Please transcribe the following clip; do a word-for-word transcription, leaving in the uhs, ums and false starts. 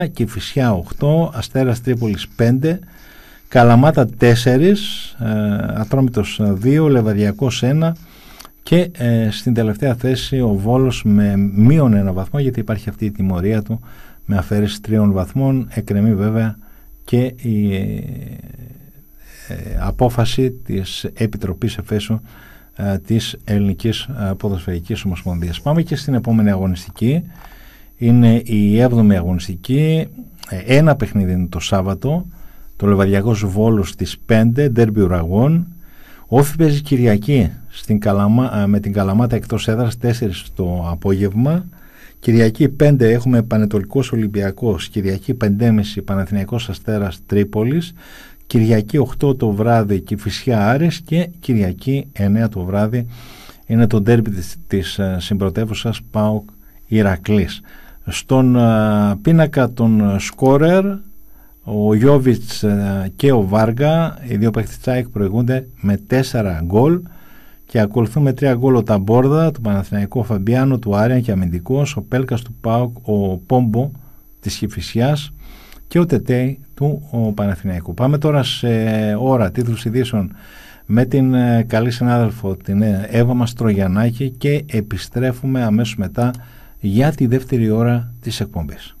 Κηφισιά οκτώ, Αστέρας Τρίπολης πέντε, Καλαμάτα τέσσερα, ε, Ατρόμητος δύο, Λεβαδιακός ένα και ε, στην τελευταία θέση ο Βόλος με μείον ένα βαθμό, γιατί υπάρχει αυτή η τιμωρία του με αφαίρεση τριών βαθμών. Εκκρεμεί βέβαια και η ε, ε, απόφαση της Επιτροπής Εφέσου ε, της Ελληνικής Ποδοσφαιρικής Ομοσπονδίας. Πάμε και στην επόμενη αγωνιστική. Είναι η έβδομη αγωνιστική. Ένα παιχνίδι είναι το Σάββατο, το Λεβαδιακός Βόλος στις πέντε, ντέρμπι ουραγών. Όφη παίζει Κυριακή στην Καλαμά, με την Καλαμάτα εκτός έδρας τέσσερα το απόγευμα. Κυριακή πέντε έχουμε Πανετολικός Ολυμπιακός, Κυριακή πέντε και μισή Παναθηναϊκός Αστέρας Τρίπολης, Κυριακή οκτώ το βράδυ Κηφισιά Άρης και Κυριακή εννέα το βράδυ είναι το ντέρμπι της, της συμπρωτεύουσας ΠΑΟΚ Ηρακλής. Στον α, πίνακα των σκόρερ, ο Γιώβιτς και ο Βάργα, οι δύο παίκτες της ΑΕΚ, προηγούνται με τέσσερα γκολ και ακολουθούν με τρία γκολ ο Ταμπόρδα, του Παναθηναϊκού, Φαμπιάνο του Άριαν και αμυντικός, ο Πέλκας του ΠΑΟΚ, ο Πόμπο της Κηφισιάς και ο Τετέι του ο Παναθηναϊκού. Πάμε τώρα σε ώρα τίτλους ειδήσεων με την ε, καλή συνάδελφο την ε, Εύα Μαστρογιαννάκη και επιστρέφουμε αμέσως μετά για τη δεύτερη ώρα της εκπομπής.